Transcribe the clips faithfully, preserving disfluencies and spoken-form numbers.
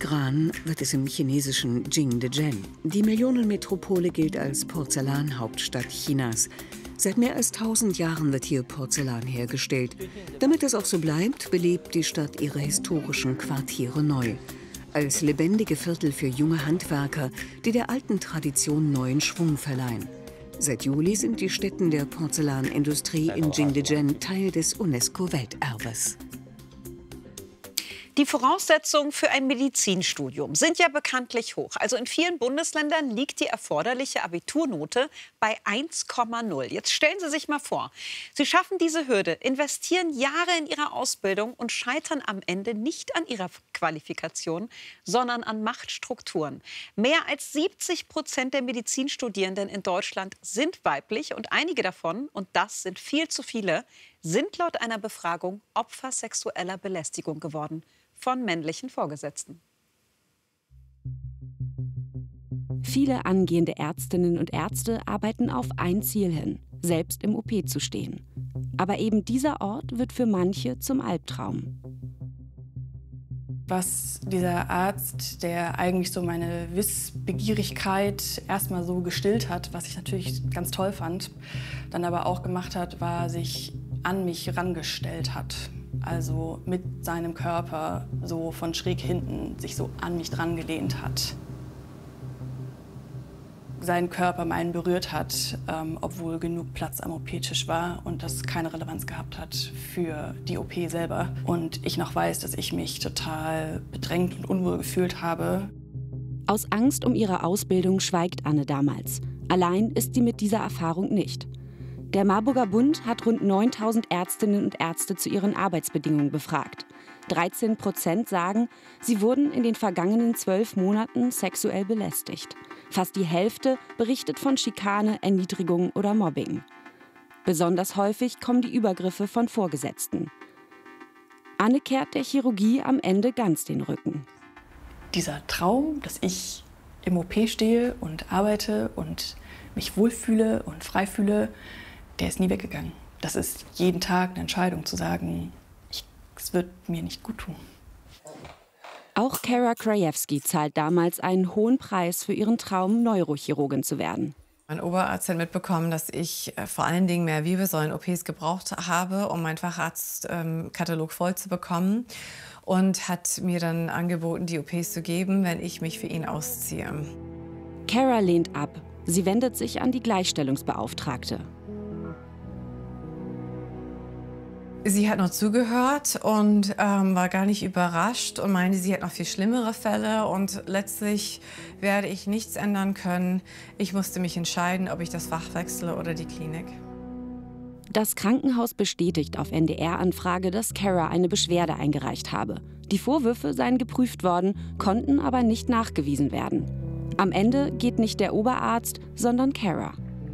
Iran wird es im chinesischen Jingdezhen. Die Millionenmetropole gilt als Porzellanhauptstadt Chinas. Seit mehr als tausend Jahren wird hier Porzellan hergestellt. Damit es auch so bleibt, belebt die Stadt ihre historischen Quartiere neu. Als lebendige Viertel für junge Handwerker, die der alten Tradition neuen Schwung verleihen. Seit Juli sind die Stätten der Porzellanindustrie in Jingdezhen Teil des UNESCO-Welterbes. Die Voraussetzungen für ein Medizinstudium sind ja bekanntlich hoch. Also in vielen Bundesländern liegt die erforderliche Abiturnote bei eins Komma null. Jetzt stellen Sie sich mal vor, Sie schaffen diese Hürde, investieren Jahre in Ihre Ausbildung und scheitern am Ende nicht an Ihrer Qualifikation, sondern an Machtstrukturen. Mehr als siebzig Prozent der Medizinstudierenden in Deutschland sind weiblich und einige davon, und das sind viel zu viele, sind laut einer Befragung Opfer sexueller Belästigung geworden von männlichen Vorgesetzten. Viele angehende Ärztinnen und Ärzte arbeiten auf ein Ziel hin, selbst im O P zu stehen. Aber eben dieser Ort wird für manche zum Albtraum. Was dieser Arzt, der eigentlich so meine Wissbegierigkeit erstmal so gestillt hat, was ich natürlich ganz toll fand, dann aber auch gemacht hat, war, sich an mich rangestellt hat. Also mit seinem Körper so von schräg hinten sich so an mich dran gelehnt hat. Seinen Körper meinen berührt hat, ähm, obwohl genug Platz am O P-Tisch war und das keine Relevanz gehabt hat für die O P selber. Und ich noch weiß, dass ich mich total bedrängt und unwohl gefühlt habe. Aus Angst um ihre Ausbildung schweigt Anne damals. Allein ist sie mit dieser Erfahrung nicht. Der Marburger Bund hat rund neuntausend Ärztinnen und Ärzte zu ihren Arbeitsbedingungen befragt. dreizehn Prozent sagen, sie wurden in den vergangenen zwölf Monaten sexuell belästigt. Fast die Hälfte berichtet von Schikane, Erniedrigung oder Mobbing. Besonders häufig kommen die Übergriffe von Vorgesetzten. Anne kehrt der Chirurgie am Ende ganz den Rücken. Dieser Traum, dass ich im O P stehe und arbeite und mich wohlfühle und frei fühle, der ist nie weggegangen. Das ist jeden Tag eine Entscheidung zu sagen, ich, es wird mir nicht gut tun. Auch Kara Krajewski zahlt damals einen hohen Preis für ihren Traum, Neurochirurgin zu werden. Mein Oberarzt hat mitbekommen, dass ich äh, vor allen Dingen mehr Wirbelsäulen-O Ps gebraucht habe, um meinen Facharztkatalog ähm, voll zu bekommen. Und hat mir dann angeboten, die O Ps zu geben, wenn ich mich für ihn ausziehe. Kara lehnt ab. Sie wendet sich an die Gleichstellungsbeauftragte. Sie hat noch zugehört und ähm, war gar nicht überrascht und meinte, sie hat noch viel schlimmere Fälle. Und letztlich werde ich nichts ändern können. Ich musste mich entscheiden, ob ich das Fach wechsle oder die Klinik. Das Krankenhaus bestätigt auf N D R-Anfrage, dass Kara eine Beschwerde eingereicht habe. Die Vorwürfe seien geprüft worden, konnten aber nicht nachgewiesen werden. Am Ende geht nicht der Oberarzt, sondern Kara.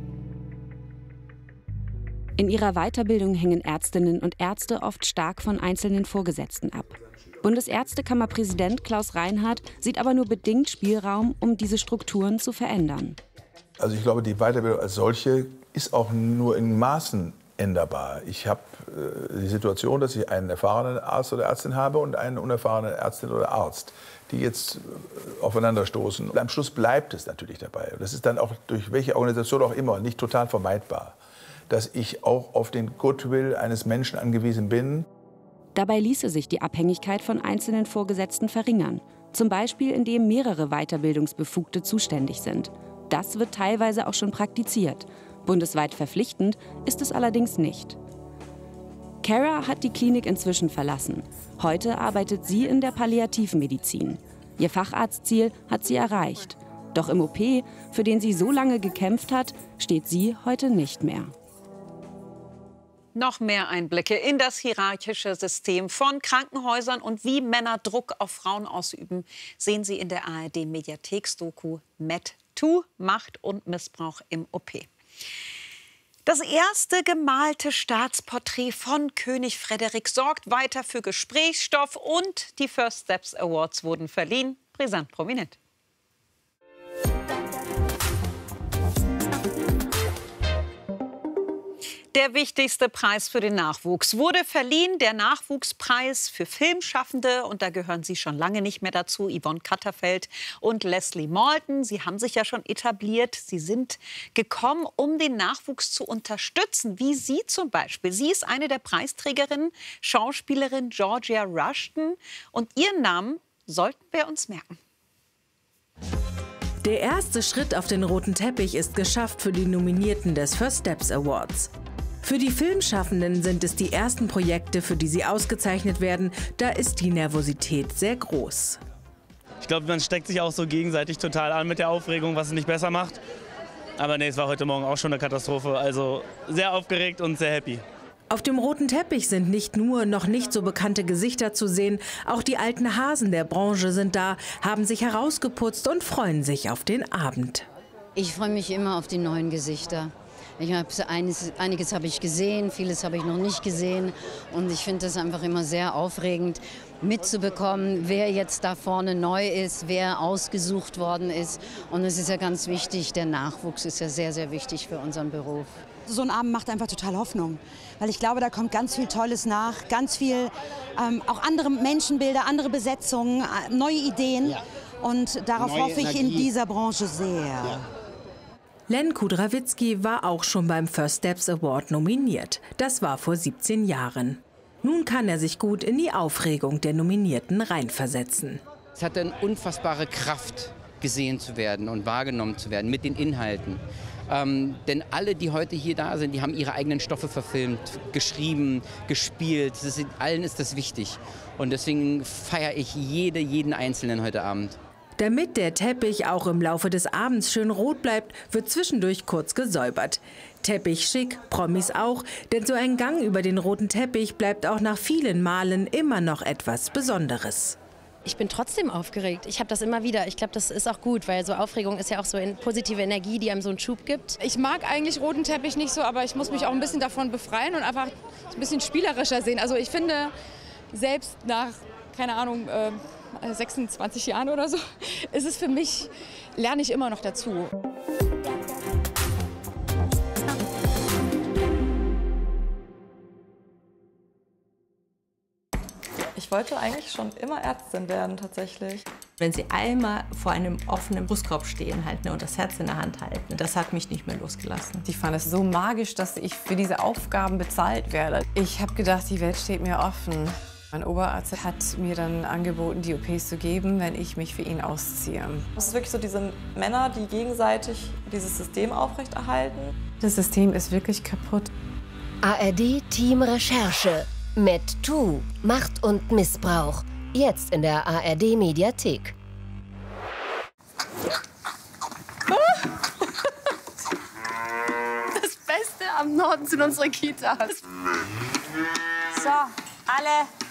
In ihrer Weiterbildung hängen Ärztinnen und Ärzte oft stark von einzelnen Vorgesetzten ab. Bundesärztekammerpräsident Klaus Reinhardt sieht aber nur bedingt Spielraum, um diese Strukturen zu verändern. Also ich glaube, die Weiterbildung als solche ist auch nur in Maßen änderbar. Ich habe äh, die Situation, dass ich einen erfahrenen Arzt oder Ärztin habe und einen unerfahrenen Ärztin oder Arzt, die jetzt äh, aufeinanderstoßen. Und am Schluss bleibt es natürlich dabei. Das ist dann auch durch welche Organisation auch immer nicht total vermeidbar, dass ich auch auf den Goodwill eines Menschen angewiesen bin. Dabei ließe sich die Abhängigkeit von einzelnen Vorgesetzten verringern. Zum Beispiel, indem mehrere Weiterbildungsbefugte zuständig sind. Das wird teilweise auch schon praktiziert. Bundesweit verpflichtend ist es allerdings nicht. Kara hat die Klinik inzwischen verlassen. Heute arbeitet sie in der Palliativmedizin. Ihr Facharztziel hat sie erreicht. Doch im O P, für den sie so lange gekämpft hat, steht sie heute nicht mehr. Noch mehr Einblicke in das hierarchische System von Krankenhäusern und wie Männer Druck auf Frauen ausüben, sehen Sie in der A R D-Mediatheks-Doku MedToo, Macht und Missbrauch im O P. Das erste gemalte Staatsporträt von König Frederik sorgt weiter für Gesprächsstoff und die First Steps Awards wurden verliehen. Brisant prominent. Der wichtigste Preis für den Nachwuchs wurde verliehen, der Nachwuchspreis für Filmschaffende. Und da gehören Sie schon lange nicht mehr dazu, Yvonne Katterfeld und Leslie Maltin. Sie haben sich ja schon etabliert. Sie sind gekommen, um den Nachwuchs zu unterstützen, wie Sie zum Beispiel. Sie ist eine der Preisträgerinnen, Schauspielerin Georgia Rushton. Und Ihren Namen sollten wir uns merken. Der erste Schritt auf den roten Teppich ist geschafft für die Nominierten des First Steps Awards. Für die Filmschaffenden sind es die ersten Projekte, für die sie ausgezeichnet werden. Da ist die Nervosität sehr groß. Ich glaube, man steckt sich auch so gegenseitig total an mit der Aufregung, was es nicht besser macht. Aber nee, es war heute Morgen auch schon eine Katastrophe. Also sehr aufgeregt und sehr happy. Auf dem roten Teppich sind nicht nur noch nicht so bekannte Gesichter zu sehen, auch die alten Hasen der Branche sind da, haben sich herausgeputzt und freuen sich auf den Abend. Ich freue mich immer auf die neuen Gesichter. Ich habe einiges, einiges habe ich gesehen, vieles habe ich noch nicht gesehen. Und ich finde es einfach immer sehr aufregend, mitzubekommen, wer jetzt da vorne neu ist, wer ausgesucht worden ist. Und es ist ja ganz wichtig, der Nachwuchs ist ja sehr, sehr wichtig für unseren Beruf. So ein Abend macht einfach total Hoffnung, weil ich glaube, da kommt ganz viel Tolles nach, ganz viel, ähm, auch andere Menschenbilder, andere Besetzungen, äh, neue Ideen. Ja. Und darauf neue hoffe ich Energie. In dieser Branche sehr. Ja. Len Kudrawitzki war auch schon beim First Steps Award nominiert. Das war vor siebzehn Jahren. Nun kann er sich gut in die Aufregung der Nominierten reinversetzen. Es hat eine unfassbare Kraft, gesehen zu werden und wahrgenommen zu werden mit den Inhalten. Ähm, denn alle, die heute hier da sind, die haben ihre eigenen Stoffe verfilmt, geschrieben, gespielt. Das ist, allen ist das wichtig. Und deswegen feiere ich jede, jeden Einzelnen heute Abend. Damit der Teppich auch im Laufe des Abends schön rot bleibt, wird zwischendurch kurz gesäubert. Teppich schick, Promis auch, denn so ein Gang über den roten Teppich bleibt auch nach vielen Malen immer noch etwas Besonderes. Ich bin trotzdem aufgeregt. Ich habe das immer wieder. Ich glaube, das ist auch gut, weil so Aufregung ist ja auch so eine positive Energie, die einem so einen Schub gibt. Ich mag eigentlich roten Teppich nicht so, aber ich muss mich auch ein bisschen davon befreien und einfach ein bisschen spielerischer sehen. Also ich finde, selbst nach, keine Ahnung, äh, sechsundzwanzig Jahren oder so, ist es für mich, lerne ich immer noch dazu. Ich wollte eigentlich schon immer Ärztin werden, tatsächlich. Wenn Sie einmal vor einem offenen Brustkorb stehen halt, ne, und das Herz in der Hand halten, das hat mich nicht mehr losgelassen. Ich fand es so magisch, dass ich für diese Aufgaben bezahlt werde. Ich habe gedacht, die Welt steht mir offen. Mein Oberarzt hat mir dann angeboten, die O Ps zu geben, wenn ich mich für ihn ausziehe. Es ist wirklich so diese Männer, die gegenseitig dieses System aufrechterhalten. Das System ist wirklich kaputt. A R D Team Recherche. MedToo, Macht und Missbrauch. Jetzt in der A R D Mediathek. Das Beste am Norden sind unsere Kitas. So, alle